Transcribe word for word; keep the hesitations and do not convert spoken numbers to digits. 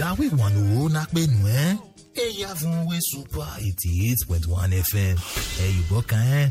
that we want to na penu eh. Hey, Yavun we super eighty-eight point one F M. Hey, you book eh?